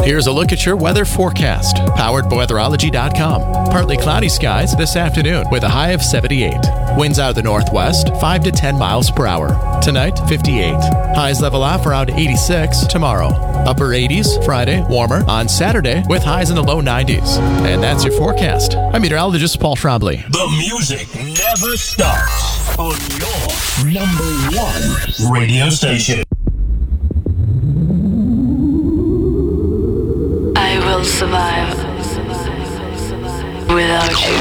Here's a look at your weather forecast, powered by weatherology.com. Partly cloudy skies this afternoon with a high of 78. Winds out of the northwest, 5 to 10 miles per hour. Tonight, 58. Highs level off around 86 tomorrow. Upper 80s Friday, warmer on Saturday with highs in the low 90s. And that's your forecast. I'm meteorologist Paul Trombley. The music never stops on your number one radio station. I will survive without you.